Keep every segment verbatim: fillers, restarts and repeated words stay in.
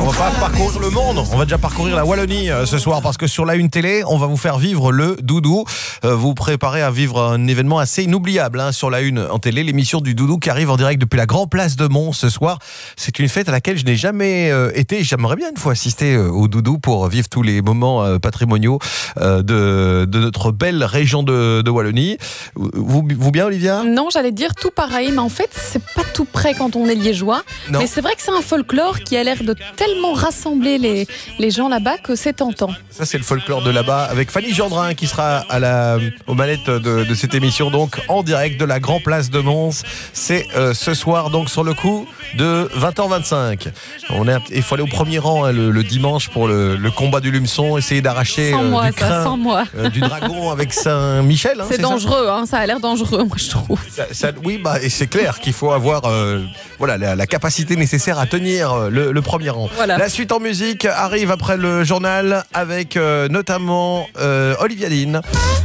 On va pas parcourir le monde, on va déjà parcourir la Wallonie euh, ce soir parce que sur la une télé, on va vous faire vivre le doudou. Euh, vous préparez à vivre un événement assez inoubliable hein, sur la une en télé, l'émission du doudou qui arrive en direct depuis la Grand Place de Mons ce soir. C'est une fête à laquelle je n'ai jamais euh, été. J'aimerais bien une fois assister euh, au doudou pour vivre tous les moments euh, patrimoniaux euh, de, de notre belle région de, de Wallonie. Vous, vous bien, Olivia ? Non, j'allais dire tout pareil, mais en fait, c'est pas tout près quand on est liégeois. Non. Mais c'est vrai que c'est un folklore qui a l'air de tellement rassembler les, les gens là-bas que c'est tentant. Ça, c'est le folklore de là-bas avec Fanny Gendrin qui sera à la, aux manettes de, de cette émission, donc en direct de la Grand Place de Mons. C'est euh, ce soir, donc sur le coup de vingt heures vingt-cinq. On est, il faut aller au premier rang hein, le, le dimanche pour le, le combat du lumeçon, essayer d'arracher Sans euh, moi, du ça, crin sans moi. euh, du dragon avec Saint-Michel. Hein, c'est, c'est dangereux, ça, hein, ça a l'air dangereux, moi je trouve. Ça, ça, oui, bah, et c'est clair qu'il faut avoir euh, voilà, la, la capacité nécessaire à tenir euh, le, le premier rang. Voilà. La suite en musique arrive après le journal avec euh, notamment euh, Olivia Dean.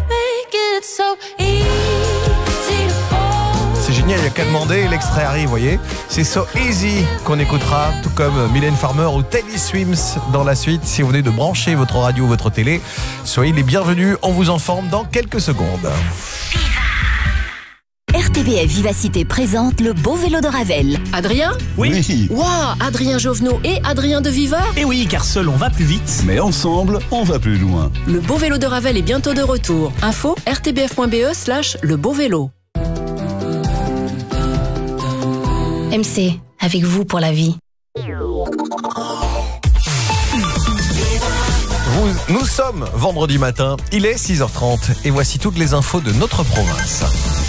C'est génial, il n'y a qu'à demander, l'extrait arrive, vous voyez. C'est So Easy qu'on écoutera, tout comme Mylène Farmer ou Teddy Swims dans la suite. Si vous venez de brancher votre radio ou votre télé, soyez les bienvenus, on vous en forme dans quelques secondes. R T B F Vivacité présente le beau vélo de Ravel. Adrien ? Oui. Waouh, Adrien Jovenot et Adrien de Viva ? Et oui, car seul on va plus vite. Mais ensemble, on va plus loin. Le beau vélo de Ravel est bientôt de retour. Info r t b f point b e slash le beau vélo. M C, avec vous pour la vie. Vous, nous sommes vendredi matin, il est six heures trente et voici toutes les infos de notre province.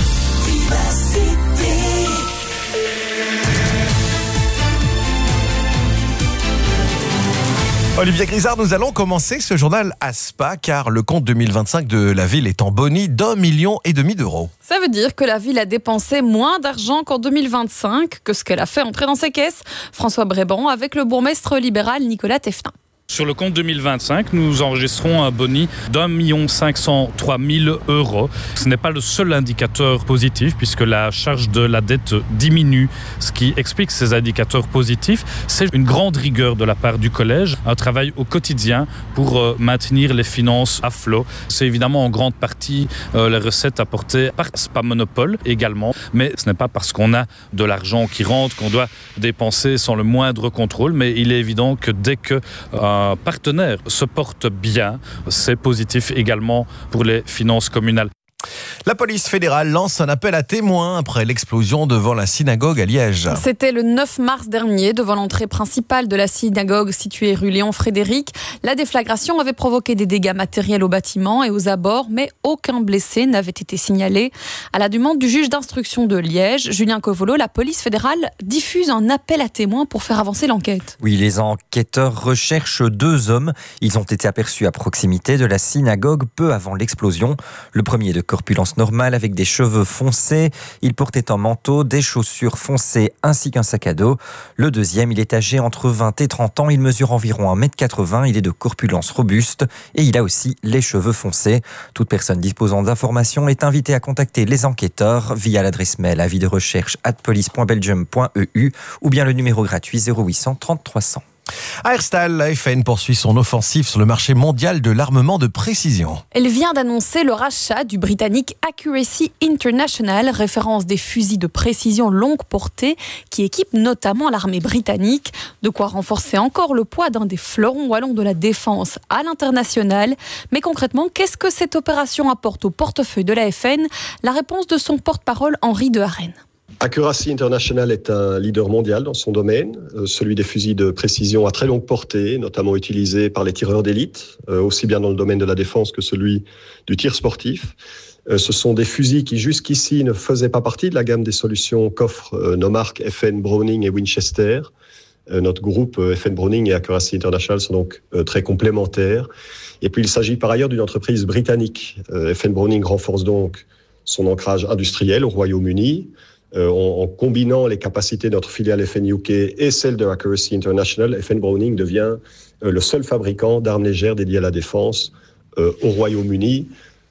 Olivia Grisard, nous allons commencer ce journal à Spa car le compte deux mille vingt-cinq de la ville est en boni d'un million et demi d'euros. Ça veut dire que la ville a dépensé moins d'argent qu'en deux mille vingt-cinq, que ce qu'elle a fait entrer dans ses caisses. François Bréban avec le bourgmestre libéral Nicolas Teffenin. Sur le compte deux mille vingt-cinq, nous enregistrons un boni d'un million cinq cent trois mille euros. Ce n'est pas le seul indicateur positif puisque la charge de la dette diminue. Ce qui explique ces indicateurs positifs, c'est une grande rigueur de la part du collège, un travail au quotidien pour euh, maintenir les finances à flot. C'est évidemment en grande partie euh, les recettes apportées par Spa Monopole également, mais ce n'est pas parce qu'on a de l'argent qui rentre qu'on doit dépenser sans le moindre contrôle, mais il est évident que dès que euh, un partenaire se porte bien, c'est positif également pour les finances communales. La police fédérale lance un appel à témoins après l'explosion devant la synagogue à Liège. C'était le neuf mars dernier, devant l'entrée principale de la synagogue située rue Léon-Frédéric. La déflagration avait provoqué des dégâts matériels au bâtiment et aux abords, mais aucun blessé n'avait été signalé. À la demande du juge d'instruction de Liège, Julien Covolo, la police fédérale diffuse un appel à témoins pour faire avancer l'enquête. Oui, les enquêteurs recherchent deux hommes. Ils ont été aperçus à proximité de la synagogue peu avant l'explosion. Le premier de corpulence normale avec des cheveux foncés. Il portait un manteau, des chaussures foncées ainsi qu'un sac à dos. Le deuxième, il est âgé entre vingt et trente ans. Il mesure environ un mètre quatre-vingts. Il est de corpulence robuste et il a aussi les cheveux foncés. Toute personne disposant d'informations est invitée à contacter les enquêteurs via l'adresse mail avis de recherche arobase police point belgium point e u ou bien le numéro gratuit zéro huit cent trente trois cents. À Herstal, la F N poursuit son offensive sur le marché mondial de l'armement de précision. Elle vient d'annoncer le rachat du britannique Accuracy International, référence des fusils de précision longue portée qui équipent notamment l'armée britannique. De quoi renforcer encore le poids d'un des fleurons wallons de la défense à l'international. Mais concrètement, qu'est-ce que cette opération apporte au portefeuille de la F N ? La réponse de son porte-parole Henri de Harenne. Accuracy International est un leader mondial dans son domaine, euh, celui des fusils de précision à très longue portée, notamment utilisés par les tireurs d'élite, euh, aussi bien dans le domaine de la défense que celui du tir sportif. Euh, ce sont des fusils qui jusqu'ici ne faisaient pas partie de la gamme des solutions qu'offrent euh, nos marques F N Browning et Winchester. Euh, notre groupe euh, F N Browning et Accuracy International sont donc euh, très complémentaires. Et puis il s'agit par ailleurs d'une entreprise britannique. Euh, F N Browning renforce donc son ancrage industriel au Royaume-Uni. Euh, en, en combinant les capacités de notre filiale F N U K et celles de Accuracy International, F N Browning devient euh, le seul fabricant d'armes légères dédiées à la défense euh, au Royaume-Uni.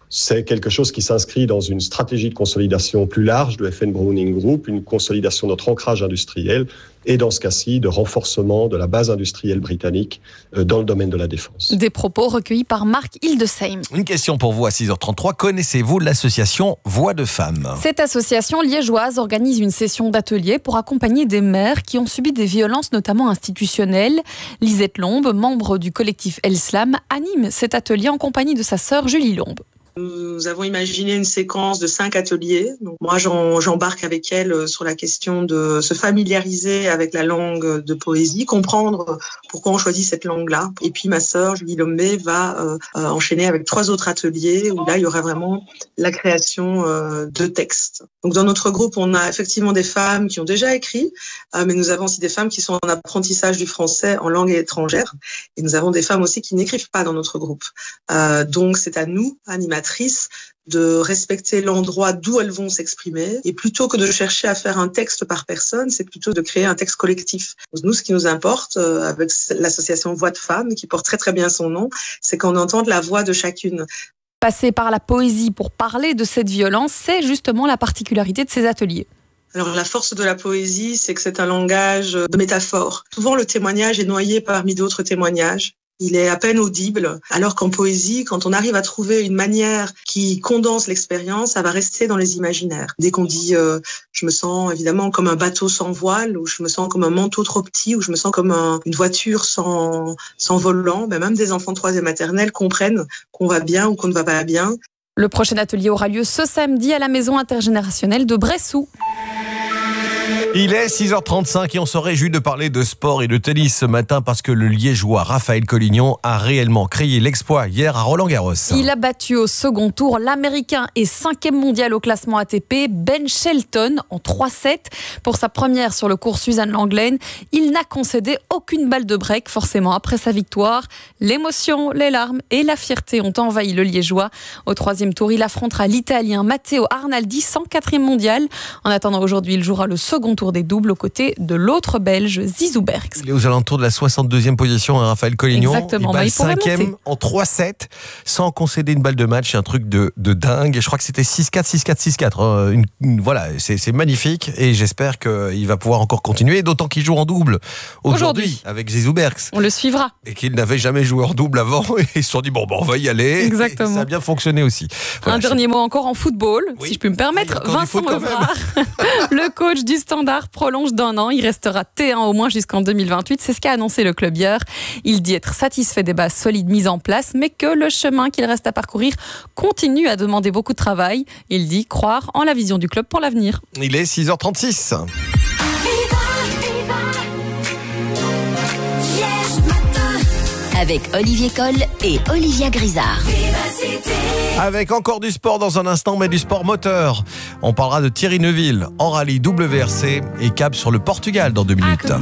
C'est quelque chose qui s'inscrit dans une stratégie de consolidation plus large de F N Browning Group, une consolidation de notre ancrage industriel et dans ce cas-ci de renforcement de la base industrielle britannique dans le domaine de la défense. Des propos recueillis par Marc Hildesheim. Une question pour vous à six heures trente-trois. Connaissez-vous l'association Voix de Femmes ? Cette association liégeoise organise une session d'atelier pour accompagner des mères qui ont subi des violences, notamment institutionnelles. Lisette Lombe, membre du collectif Elslam, anime cet atelier en compagnie de sa sœur Julie Lombe. Nous avons imaginé une séquence de cinq ateliers. Donc moi, j'en, j'embarque avec elle sur la question de se familiariser avec la langue de poésie, comprendre pourquoi on choisit cette langue-là. Et puis ma sœur, Julie Lombé, va euh, enchaîner avec trois autres ateliers où là, il y aura vraiment la création euh, de textes. Donc dans notre groupe, on a effectivement des femmes qui ont déjà écrit, euh, mais nous avons aussi des femmes qui sont en apprentissage du français en langue étrangère. Et nous avons des femmes aussi qui n'écrivent pas dans notre groupe. Euh, donc c'est à nous, animatrices, de respecter l'endroit d'où elles vont s'exprimer. Et plutôt que de chercher à faire un texte par personne, c'est plutôt de créer un texte collectif. Nous, ce qui nous importe, euh, avec l'association Voix de Femmes, qui porte très très bien son nom, c'est qu'on entende la voix de chacune. Passer par la poésie pour parler de cette violence, c'est justement la particularité de ces ateliers. Alors la force de la poésie, c'est que c'est un langage de métaphore. Souvent, le témoignage est noyé parmi d'autres témoignages. Il est à peine audible, alors qu'en poésie, quand on arrive à trouver une manière qui condense l'expérience, ça va rester dans les imaginaires. Dès qu'on dit euh, « je me sens évidemment comme un bateau sans voile » ou « je me sens comme un manteau trop petit » ou « je me sens comme un, une voiture sans, sans volant », ben même des enfants de troisième maternelle comprennent qu'on va bien ou qu'on ne va pas bien. Le prochain atelier aura lieu ce samedi à la Maison intergénérationnelle de Bressou. Il est six heures trente-cinq et on se réjouit de parler de sport et de tennis ce matin parce que le Liégeois Raphaël Collignon a réellement créé l'exploit hier à Roland-Garros. Il a battu au second tour l'Américain et cinquième mondial au classement A T P, Ben Shelton, en trois sept. Pour sa première sur le court Suzanne Lenglen, il n'a concédé aucune balle de break. Forcément, après sa victoire, l'émotion, les larmes et la fierté ont envahi le Liégeois. Au troisième tour, il affrontera l'Italien Matteo Arnaldi, cent quatrième mondial. En attendant, aujourd'hui, il jouera le second tour des doubles aux côtés de l'autre Belge, Zizou Bergs. Il est aux alentours de la soixante-deuxième position, hein, Raphaël Collignon. Exactement. Il bat bah, le il cinquième en trois sept, sans concéder une balle de match. C'est un truc de, de dingue. Je crois que c'était six quatre, six quatre, six quatre. Hein. Une, une, voilà, c'est, c'est magnifique et j'espère qu'il va pouvoir encore continuer, d'autant qu'il joue en double aujourd'hui, aujourd'hui. avec Zizou Bergs. On le suivra. Et qu'il n'avait jamais joué en double avant. Et ils se sont dit, bon, bon on va y aller. Exactement. Et ça a bien fonctionné aussi. Voilà, un dernier mot encore en football, oui. si je puis me permettre. Oui, Vincent Evrard, le coach du Standard, prolonge d'un an. Il restera T un au moins jusqu'en deux mille vingt-huit. C'est ce qu'a annoncé le club hier. Il dit être satisfait des bases solides mises en place, mais que le chemin qu'il reste à parcourir continue à demander beaucoup de travail. Il dit croire en la vision du club pour l'avenir. Il est six heures trente-six. Avec Olivier Coll et Olivia Grisard. Avec encore du sport dans un instant, mais du sport moteur. On parlera de Thierry Neuville en rallye W R C et cap sur le Portugal dans deux minutes.